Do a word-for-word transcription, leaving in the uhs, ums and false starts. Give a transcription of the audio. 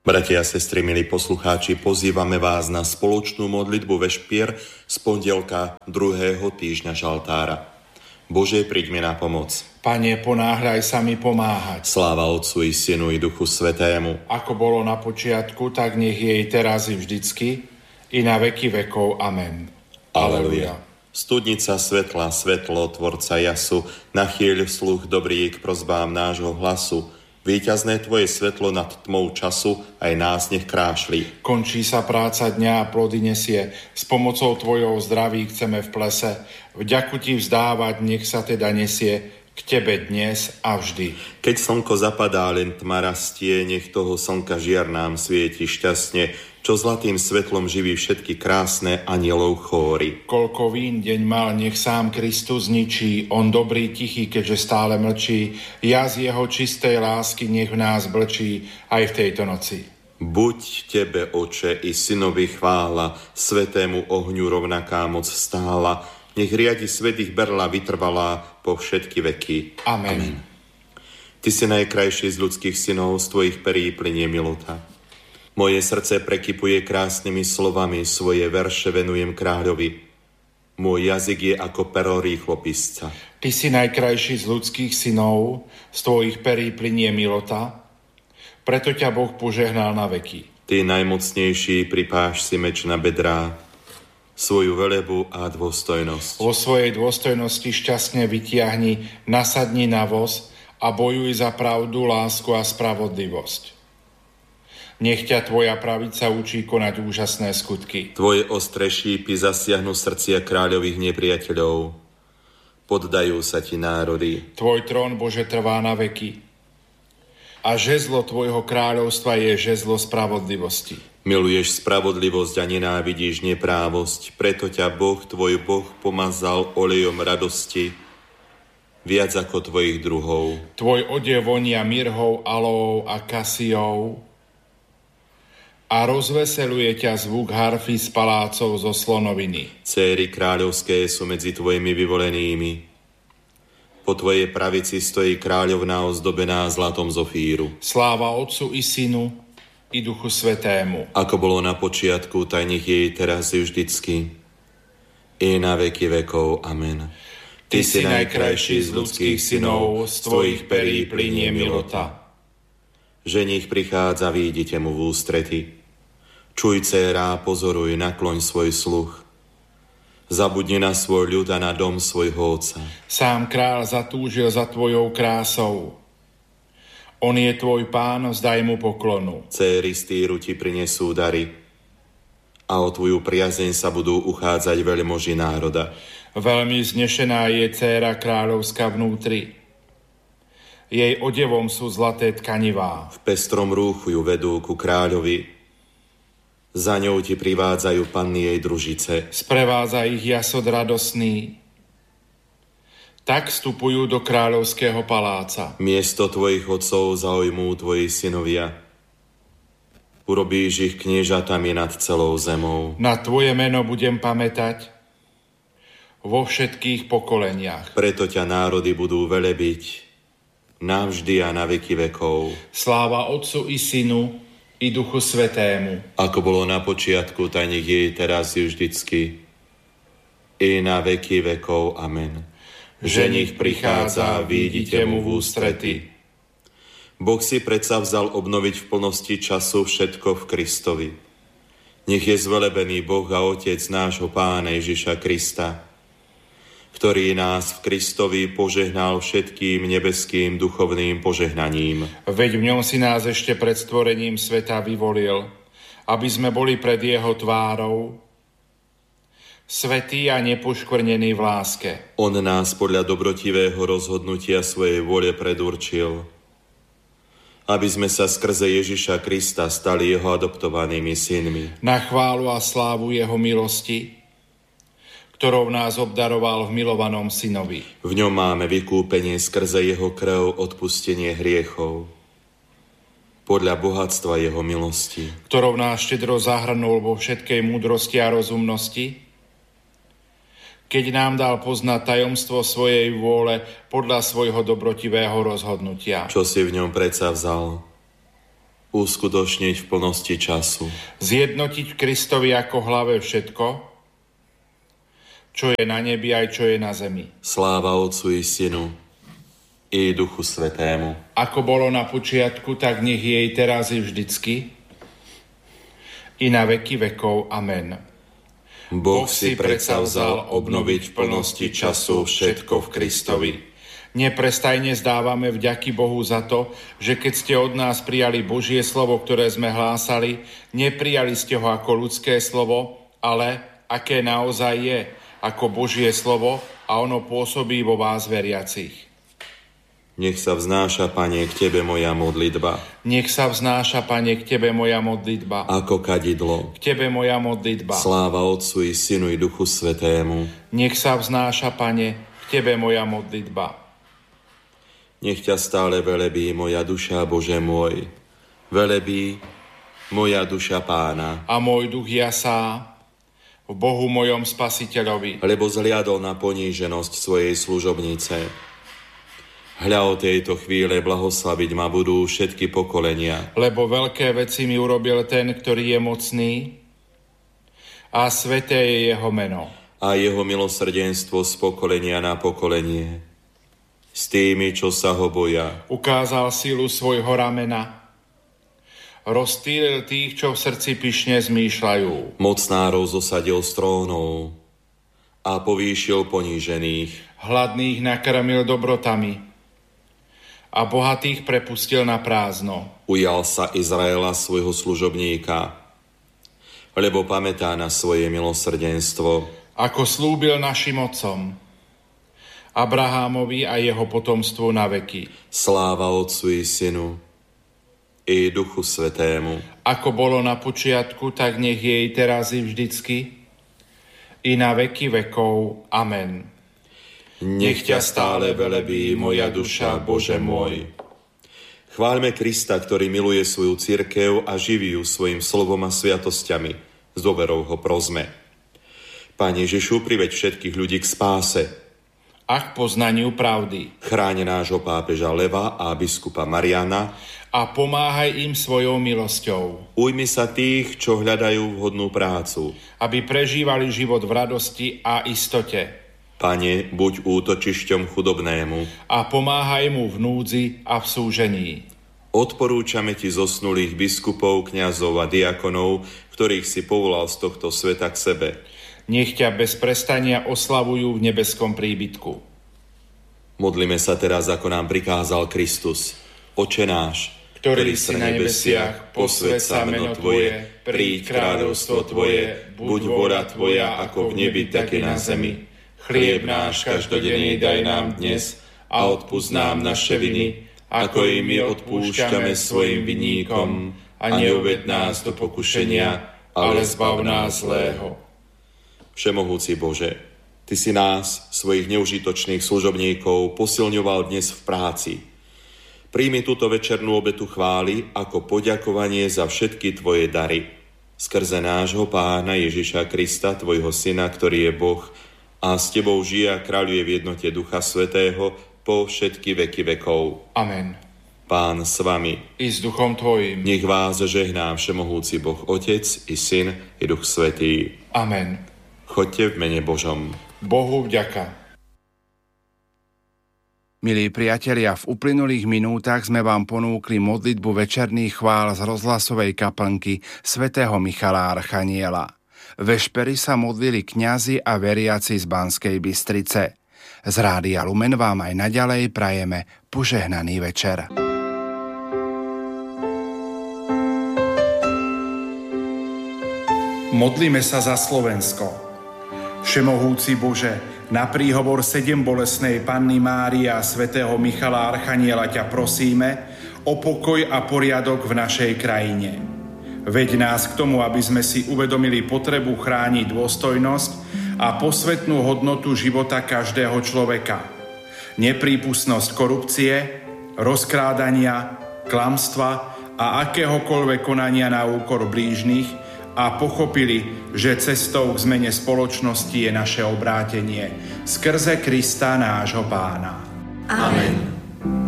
Bratia a sestry, milí poslucháči, pozývame vás na spoločnú modlitbu vešpier z pondelka druhého týždňa žaltára. Bože, príď mi na pomoc. Pane, ponáhľaj sa mi pomáhať. Sláva Otcu i Synu i Duchu Svätému. Ako bolo na počiatku, tak nech jej teraz i vždycky, i na veky vekov. Amen. Aleluja. Studnica svetla, svetlo, tvorca jasu, nachýľ sluch dobrý k prosbám nášho hlasu. Víťazné tvoje svetlo nad tmou času, aj nás nech krášli. Končí sa práca dňa a plody nesie. S pomocou tvojou zdraví chceme v plese. Vďaku ti vzdávať, nech sa teda nesie k tebe dnes a vždy. Keď slnko zapadá, len tma rastie, nech toho slnka žiar nám svieti šťastne, čo zlatým svetlom živí všetky krásne anielov chóry. Koľko vín deň mal, nech sám Kristus zničí, on dobrý, tichý, keďže stále mlčí, jaz jeho čistej lásky nech v nás blčí aj v tejto noci. Buď tebe, Oče, i Synovi chvála, svetému ohňu rovnaká moc stála, nech riadi svätých berla vytrvalá po všetky veky. Amen. Amen. Ty si najkrajší z ľudských synov, z tvojich perí plynie milota. Moje srdce prekypuje krásnymi slovami, svoje verše venujem kráľovi. Môj jazyk je ako pero rýchlopisca. Ty si najkrajší z ľudských synov, z tvojich perí plynie milota, preto ťa Boh požehnal na veky. Ty najmocnejší, pripáš si meč na bedrá, svoju velebu a dôstojnosť. Vo svojej dôstojnosti šťastne vytiahni, nasadni na voz a bojuj za pravdu, lásku a spravodlivosť. Nech ťa tvoja pravica učí konať úžasné skutky. Tvoje ostré šípy zasiahnu srdcia kráľových nepriateľov. Poddajú sa ti národy. Tvoj trón, Bože, trvá na veky. A žezlo tvojho kráľovstva je žezlo spravodlivosti. Miluješ spravodlivosť a nenávidíš neprávosť, preto ťa Boh, tvoj Boh, pomazal olejom radosti, viac ako tvojich druhov. Tvoj odev vonia mirhou, aloou a kasiou a rozveseluje ťa zvuk harfy z palácov zo slonoviny. Céry kráľovské sú medzi tvojimi vyvolenými. Po tvojej pravici stojí kráľovná ozdobená zlatom z ofíru. Sláva Otcu i Synu i Duchu Svätému. Ako bolo na počiatku, tak nech je teraz i vždycky, i na veky vekov. Amen. Ty, Ty si najkrajší z ľudských synov, z tvojich perí plynie milota. Ženích prichádza, výjdite mu v ústrety. Čuj, dcéra, pozoruj, nakloň svoj sluch. Zabudni na svoj ľud a na dom svojho otca. Sám král zatúžil za tvojou krásou. On je tvoj pán, vzdaj mu poklonu. Céry z Týru ti prinesú dary a o tvoju priazeň sa budú uchádzať veľmoži národa. Veľmi znešená je dcéra kráľovská vnútri. Jej odevom sú zlaté tkanivá. V pestrom rúchu ju vedú ku kráľovi. Za ňou ti privádzajú panny jej družice. Sprevádza ich jasod radosný. Tak vstupujú do kráľovského paláca. Miesto tvojich otcov zaujmú tvoji synovia. Urobíš ich kniežatami nad celou zemou. Na tvoje meno budem pamätať vo všetkých pokoleniach. Preto ťa národy budú velebiť navždy a na veky vekov. Sláva Otcu i Synu i Duchu Svätému. Ako bolo na počiatku, tak nech je teraz i vždycky, i na veky vekov. Amen. Ženích prichádza, výjdite mu v ústrety. Boh si predsa vzal obnoviť v plnosti času všetko v Kristovi. Nech je zvelebený Boh a Otec nášho Pána Ježiša Krista, ktorý nás v Kristovi požehnal všetkým nebeským duchovným požehnaním. Veď v ňom si nás ešte pred stvorením sveta vyvolil, aby sme boli pred jeho tvárou svätý a nepoškvrnený v láske. On nás podľa dobrotivého rozhodnutia svojej vôle predurčil, aby sme sa skrze Ježiša Krista stali jeho adoptovanými synmi. Na chválu a slávu jeho milosti, ktorou nás obdaroval v milovanom synovi. V ňom máme vykúpenie skrze jeho krv, odpustenie hriechov. Podľa bohatstva jeho milosti, ktorou nás štedro zahrnul vo všetkej múdrosti a rozumnosti, keď nám dal poznať tajomstvo svojej vôle podľa svojho dobrotivého rozhodnutia. Čo si v ňom predsa vzal? uskutočniť v plnosti času, zjednotiť v Kristovi ako hlave všetko, čo je na nebi aj čo je na zemi. Sláva Otcu i Synu i Duchu Svätému. Ako bolo na počiatku, tak nech jej teraz i vždycky, i na veky vekov. Amen. Boh si predsa vzal obnoviť v plnosti času všetko v Kristovi. Neprestajne zdávame vďaky Bohu za to, že keď ste od nás prijali Božie slovo, ktoré sme hlásali, neprijali ste ho ako ľudské slovo, ale aké naozaj je, ako Božie slovo, a ono pôsobí vo vás veriacich. Nech sa vznáša, Pane, k Tebe moja modlitba. Nech sa vznáša, Pane, k Tebe moja modlitba. Ako kadidlo. K Tebe moja modlitba. Sláva Otcu i Synu i Duchu Svätému. Nech sa vznáša, Pane, k Tebe moja modlitba. Nech ťa stále velebí moja duša, Bože môj. Velebí moja duša Pána. A môj duch jasá v Bohu mojom Spasiteľovi. Lebo zliadol na poníženosť svojej služobnice. Hľa o tejto chvíle blahoslaviť ma budú všetky pokolenia. Lebo veľké veci mi urobil ten, ktorý je mocný, a sveté je jeho meno. A jeho milosrdenstvo z pokolenia na pokolenie. S tými, čo sa ho boja. Ukázal silu svojho ramena. Roztýlil tých, čo v srdci pyšne zmýšľajú. Mocnárov zosadil z trónov a povýšil ponížených. Hladných nakrmil dobrotami a bohatých prepustil na prázdno. Ujal sa Izraela svojho služobníka, lebo pamätá na svoje milosrdenstvo. Ako slúbil našim otcom, Abrahámovi a jeho potomstvu na veky. Sláva Otcu i Synu i Duchu Svätému. Ako bolo na počiatku, tak nech jej teraz i vždycky, i na veky vekov. Amen. Nech ťa stále velebí moja duša, Bože môj. Chváľme Krista, ktorý miluje svoju cirkev a živí ju svojim slovom a sviatosťami. S dôverou ho prosme. Pane Ježišu, priveď všetkých ľudí k spáse a k poznaniu pravdy. Chráň nášho pápeža Leva a biskupa Mariana a pomáhaj im svojou milosťou. Ujmi sa tých, čo hľadajú vhodnú prácu, aby prežívali život v radosti a istote. Pane, buď útočišťom chudobnému a pomáhaj mu v núdzi a v súžení. Odporúčame ti zosnulých biskupov, kňazov a diakonov, ktorých si povolal z tohto sveta k sebe. Nech ťa bez prestania oslavujú v nebeskom príbytku. Modlíme sa teraz, ako nám prikázal Kristus. Oče náš, ktorý si na nebesiach, posväť sa meno Tvoje, príď kráľovstvo Tvoje, buď vôľa Tvoja ako v nebi, tak i na zemi. Chlieb náš každodenný daj nám dnes a odpusť nám naše viny, ako i my odpúšťame svojim vinníkom, a neuved nás do pokušenia, ale zbav nás zlého. Všemohúci Bože, Ty si nás, svojich neužitočných služobníkov, posilňoval dnes v práci. Príjmi túto večernú obetu chvály ako poďakovanie za všetky Tvoje dary. Skrze nášho Pána Ježiša Krista, Tvojho Syna, ktorý je Boh, a s Tebou žije a kráľuje v jednote Ducha Svätého po všetky veky vekov. Amen. Pán s vami. I s duchom Tvojim. Nech vás žehná všemohúci Boh Otec i Syn i Duch Svätý. Amen. Choďte v mene Božom. Bohu vďaka. Milí priatelia, v uplynulých minútach sme vám ponúkli modlitbu večerných chvál z rozhlasovej kaplnky svätého Michala Archaniela. Vešpery sa modlili kňazi a veriaci z Banskej Bystrice. Z Rádia Lumen vám aj naďalej prajeme požehnaný večer. Modlíme sa za Slovensko. Všemohúci Bože, na príhovor sedem bolesnej Panny Márie a svätého Michala Archaniela ťa prosíme o pokoj a poriadok v našej krajine. Veď nás k tomu, aby sme si uvedomili potrebu chrániť dôstojnosť a posvätnú hodnotu života každého človeka. Neprípustnosť korupcie, rozkrádania, klamstva a akéhokoľvek konania na úkor blížnych a pochopili, že cestou k zmene spoločnosti je naše obrátenie skrze Krista nášho Pána. Amen.